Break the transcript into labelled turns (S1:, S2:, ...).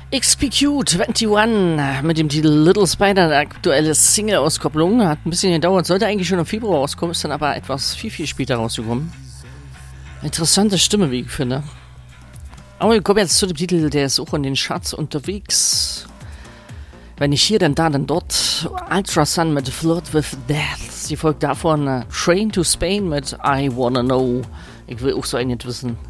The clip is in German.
S1: XPQ 21 mit dem Titel Little Spider, eine aktuelle Single-Auskopplung, hat ein bisschen gedauert, sollte eigentlich schon im Februar rauskommen, ist dann aber etwas viel später rausgekommen. Interessante Stimme, wie ich finde. Aber wir kommen jetzt zu dem Titel, der ist auch in den Charts unterwegs. Wenn nicht hier, dann da, dann dort. Ultrasun mit Flirt with Death. Sie folgt davon Train to Spain mit I Wanna Know. Ich will auch so einiges wissen.